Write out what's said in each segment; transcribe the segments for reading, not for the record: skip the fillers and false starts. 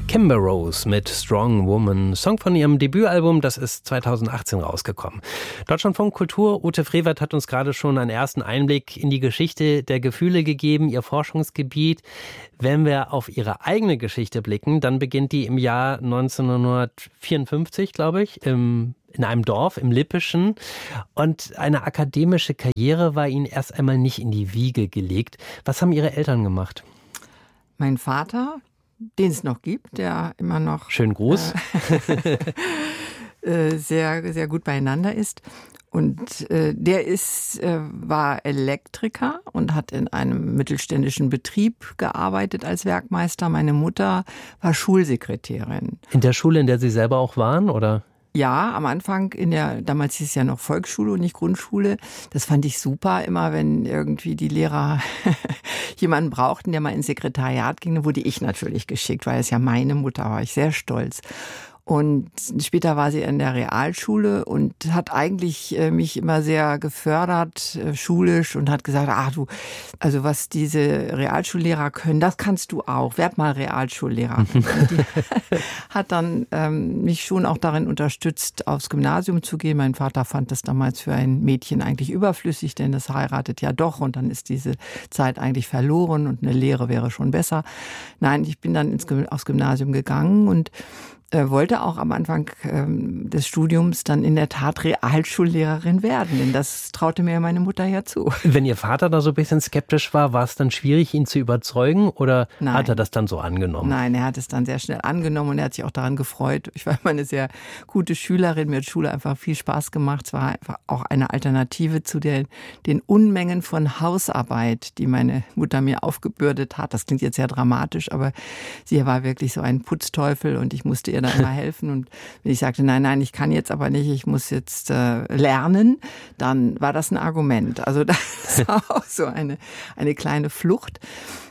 Kimber Rose mit Strong Woman, Song von ihrem Debütalbum, das ist 2018 rausgekommen. Deutschlandfunk Kultur, Ute Frevert hat uns gerade schon einen ersten Einblick in die Geschichte der Gefühle gegeben, ihr Forschungsgebiet. Wenn wir auf ihre eigene Geschichte blicken, dann beginnt die im Jahr 1954, glaube ich, in einem Dorf im Lippischen. Und eine akademische Karriere war ihnen erst einmal nicht in die Wiege gelegt. Was haben Ihre Eltern gemacht? Mein Vater, den es noch gibt, der immer noch schönen Gruß. Sehr, sehr gut beieinander ist. Und der war Elektriker und hat in einem mittelständischen Betrieb gearbeitet als Werkmeister. Meine Mutter war Schulsekretärin. In der Schule, in der Sie selber auch waren, oder? Ja, am Anfang damals hieß es ja noch Volksschule und nicht Grundschule. Das fand ich super, immer wenn irgendwie die Lehrer jemanden brauchten, der mal ins Sekretariat ging, dann wurde ich natürlich geschickt, weil es ja meine Mutter war. Ich sehr stolz. Und später war sie in der Realschule und hat eigentlich mich immer sehr gefördert, schulisch, und hat gesagt, also was diese Realschullehrer können, das kannst du auch. Werd mal Realschullehrer. Die hat dann mich schon auch darin unterstützt, aufs Gymnasium zu gehen. Mein Vater fand das damals für ein Mädchen eigentlich überflüssig, denn das heiratet ja doch und dann ist diese Zeit eigentlich verloren und eine Lehre wäre schon besser. Nein, ich bin dann aufs Gymnasium gegangen und wollte auch am Anfang des Studiums dann in der Tat Realschullehrerin werden, denn das traute mir meine Mutter ja zu. Wenn Ihr Vater da so ein bisschen skeptisch war es dann schwierig, ihn zu überzeugen, oder Nein. Hat er das dann so angenommen? Nein, er hat es dann sehr schnell angenommen und er hat sich auch daran gefreut. Ich war immer eine sehr gute Schülerin, mir hat Schule einfach viel Spaß gemacht. Es war einfach auch eine Alternative zu den Unmengen von Hausarbeit, die meine Mutter mir aufgebürdet hat. Das klingt jetzt sehr dramatisch, aber sie war wirklich so ein Putzteufel und ich musste ihr dann immer helfen. Und wenn ich sagte, nein, ich kann jetzt aber nicht, ich muss jetzt lernen, dann war das ein Argument. Also das war auch so eine kleine Flucht.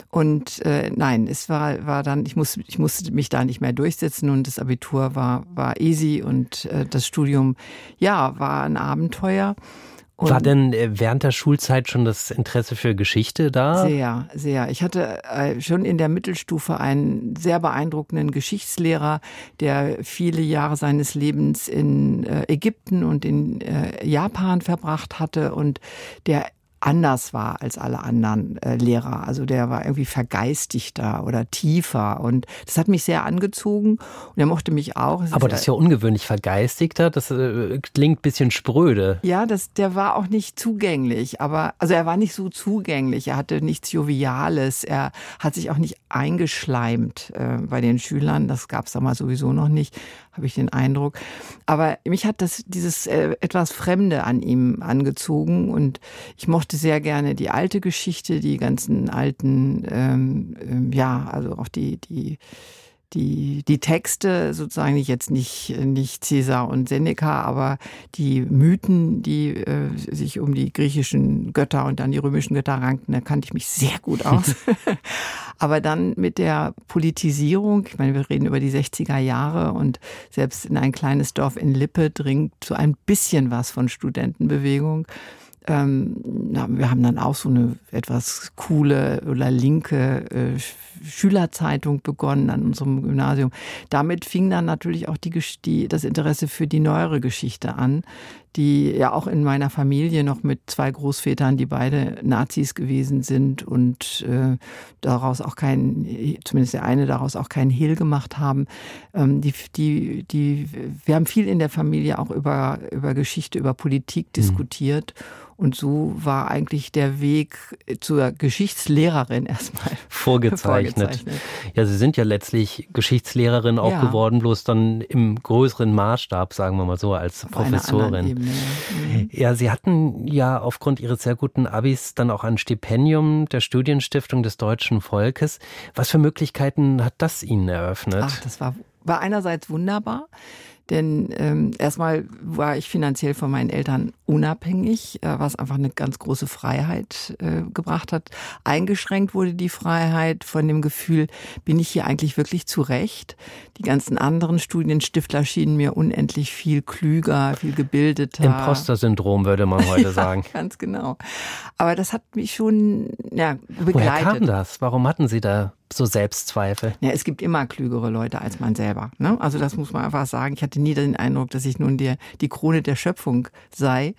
Und nein, es war dann, ich musste mich da nicht mehr durchsetzen und das Abitur war easy und das Studium, ja, war ein Abenteuer. Und war denn während der Schulzeit schon das Interesse für Geschichte da? Sehr, sehr. Ich hatte schon in der Mittelstufe einen sehr beeindruckenden Geschichtslehrer, der viele Jahre seines Lebens in Ägypten und in Japan verbracht hatte und der anders war als alle anderen Lehrer. Also der war irgendwie vergeistigter oder tiefer und das hat mich sehr angezogen und er mochte mich auch. Aber das ist ja ungewöhnlich, vergeistigter, das klingt ein bisschen spröde. Ja, der war auch nicht zugänglich, also er war nicht so zugänglich, er hatte nichts Joviales, er hat sich auch nicht eingeschleimt bei den Schülern, das gab es damals sowieso noch nicht, habe ich den Eindruck. Aber mich hat dieses etwas Fremde an ihm angezogen und ich mochte sehr gerne die alte Geschichte, die ganzen alten, also auch die Texte sozusagen, jetzt nicht Caesar und Seneca, aber die Mythen, die sich um die griechischen Götter und dann die römischen Götter rankten, da kannte ich mich sehr gut aus. Aber dann mit der Politisierung, ich meine, wir reden über die 60er Jahre und selbst in ein kleines Dorf in Lippe dringt so ein bisschen was von Studentenbewegung. Wir haben dann auch so eine etwas coole oder linke Schülerzeitung begonnen an unserem Gymnasium. Damit fing dann natürlich auch das Interesse für die neuere Geschichte an, die ja auch in meiner Familie noch mit 2 Großvätern, die beide Nazis gewesen sind und daraus auch zumindest der eine daraus auch keinen Hehl gemacht haben. Wir haben viel in der Familie auch über Geschichte, über Politik diskutiert. Und so war eigentlich der Weg zur Geschichtslehrerin erstmal vorgezeichnet. Ja, Sie sind ja letztlich Geschichtslehrerin auch geworden, bloß dann im größeren Maßstab, sagen wir mal so, als Professorin. Ebene, ja, Sie hatten ja aufgrund Ihres sehr guten Abis dann auch ein Stipendium der Studienstiftung des Deutschen Volkes. Was für Möglichkeiten hat das Ihnen eröffnet? Das war einerseits wunderbar. Denn erstmal war ich finanziell von meinen Eltern unabhängig, was einfach eine ganz große Freiheit gebracht hat. Eingeschränkt wurde die Freiheit von dem Gefühl, bin ich hier eigentlich wirklich zurecht? Die ganzen anderen Studienstiftler schienen mir unendlich viel klüger, viel gebildeter. Imposter-Syndrom würde man heute sagen. Ja, ganz genau. Aber das hat mich schon begleitet. Woher kam das? Warum hatten Sie da so Selbstzweifel? Ja, es gibt immer klügere Leute als man selber. Ne? Also das muss man einfach sagen. Ich hatte nie den Eindruck, dass ich nun die Krone der Schöpfung sei.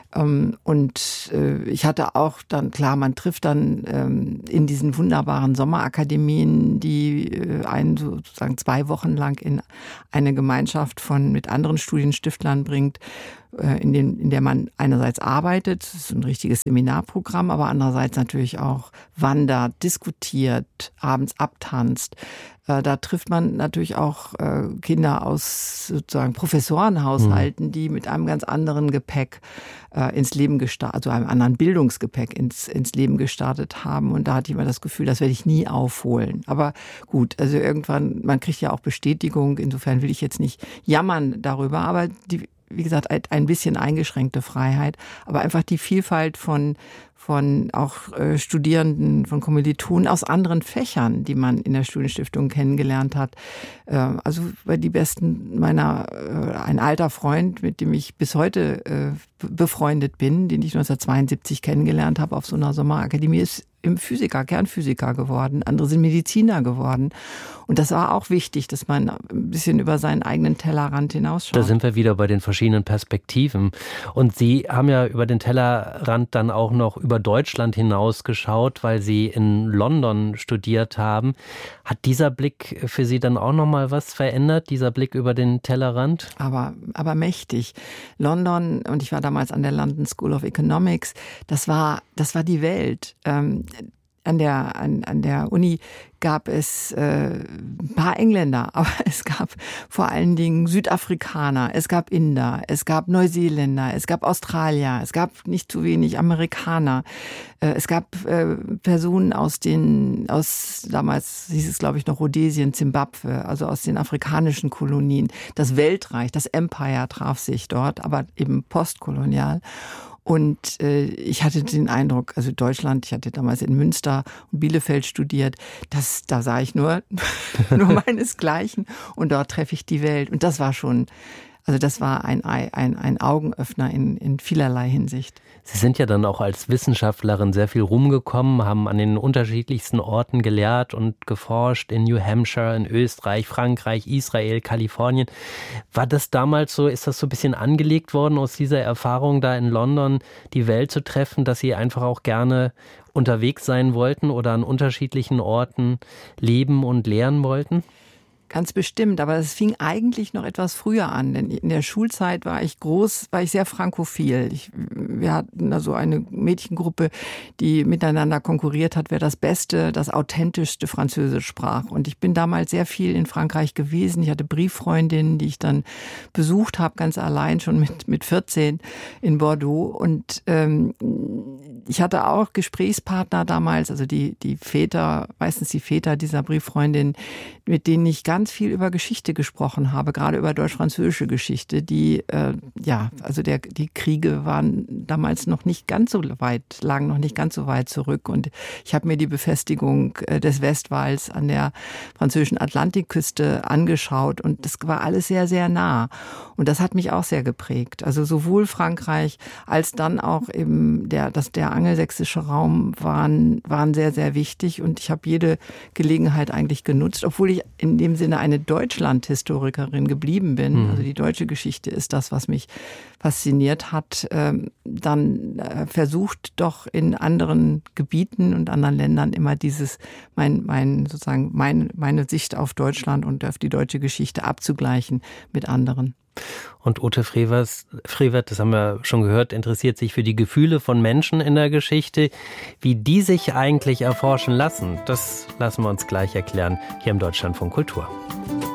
Und ich hatte auch dann, klar, man trifft dann in diesen wunderbaren Sommerakademien, die einen sozusagen 2 Wochen lang in eine Gemeinschaft mit anderen Studienstiftlern bringt, in der man einerseits arbeitet, das ist ein richtiges Seminarprogramm, aber andererseits natürlich auch wandert, diskutiert, abends abtanzt. Da trifft man natürlich auch Kinder aus sozusagen Professorenhaushalten, die mit einem ganz anderen Gepäck ins Leben gestartet, also einem anderen Bildungsgepäck ins Leben gestartet haben. Und da hatte ich immer das Gefühl, das werde ich nie aufholen. Aber gut, also irgendwann, man kriegt ja auch Bestätigung. Insofern will ich jetzt nicht jammern darüber, aber wie gesagt, ein bisschen eingeschränkte Freiheit, aber einfach die Vielfalt von auch Studierenden, von Kommilitonen aus anderen Fächern, die man in der Studienstiftung kennengelernt hat. Also die besten ein alter Freund, mit dem ich bis heute befreundet bin, den ich 1972 kennengelernt habe auf so einer Sommerakademie, ist Kernphysiker geworden. Andere sind Mediziner geworden. Und das war auch wichtig, dass man ein bisschen über seinen eigenen Tellerrand hinausschaut. Da sind wir wieder bei den verschiedenen Perspektiven. Und Sie haben ja über den Tellerrand dann auch noch über Deutschland hinausgeschaut, weil Sie in London studiert haben. Hat dieser Blick für Sie dann auch noch mal was verändert, dieser Blick über den Tellerrand? Aber mächtig. London, und ich war damals an der London School of Economics, das war die Welt. An der Uni gab es ein paar Engländer, aber es gab vor allen Dingen Südafrikaner, es gab Inder, es gab Neuseeländer, es gab Australier, es gab nicht zu wenig Amerikaner. Es gab Personen aus damals hieß es glaube ich noch Rhodesien, Zimbabwe, also aus den afrikanischen Kolonien. Das Weltreich, das Empire traf sich dort, aber eben postkolonial. Und ich hatte den Eindruck, also Deutschland, ich hatte damals in Münster und Bielefeld studiert, da sah ich nur meinesgleichen und dort treffe ich die Welt. Und das war schon, also das war ein Augenöffner in vielerlei Hinsicht. Sie sind ja dann auch als Wissenschaftlerin sehr viel rumgekommen, haben an den unterschiedlichsten Orten gelehrt und geforscht, in New Hampshire, in Österreich, Frankreich, Israel, Kalifornien. War das damals so, ist das so ein bisschen angelegt worden aus dieser Erfahrung, da in London die Welt zu treffen, dass Sie einfach auch gerne unterwegs sein wollten oder an unterschiedlichen Orten leben und lehren wollten? Ganz bestimmt, aber es fing eigentlich noch etwas früher an, denn in der Schulzeit war ich sehr frankophil. Wir hatten also eine Mädchengruppe, die miteinander konkurriert hat, wer das beste, das authentischste Französisch sprach. Und ich bin damals sehr viel in Frankreich gewesen. Ich hatte Brieffreundinnen, die ich dann besucht habe, ganz allein schon mit 14 in Bordeaux. Und ich hatte auch Gesprächspartner damals, also meistens die Väter dieser Brieffreundin, mit denen ich ganz viel über Geschichte gesprochen habe, gerade über deutsch-französische Geschichte, die Kriege waren damals noch nicht ganz so weit zurück. Und ich habe mir die Befestigung des Westwalls an der französischen Atlantikküste angeschaut und das war alles sehr, sehr nah. Und das hat mich auch sehr geprägt. Also sowohl Frankreich als dann auch eben der angelsächsische Raum waren sehr, sehr wichtig und ich habe jede Gelegenheit eigentlich genutzt, obwohl ich in dem Sinne eine Deutschland-Historikerin geblieben bin. Also die deutsche Geschichte ist das, was mich fasziniert hat. Dann versucht doch in anderen Gebieten und anderen Ländern immer meine Sicht auf Deutschland und auf die deutsche Geschichte abzugleichen mit anderen. Und Ute Frevert, das haben wir schon gehört, interessiert sich für die Gefühle von Menschen in der Geschichte. Wie die sich eigentlich erforschen lassen, das lassen wir uns gleich erklären hier im Deutschlandfunk Kultur.